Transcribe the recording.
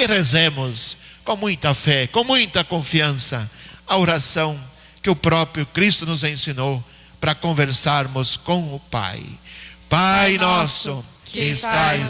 e rezemos com muita fé, com muita confiança, a oração que o próprio Cristo nos ensinou para conversarmos com o Pai. Pai nosso, que estais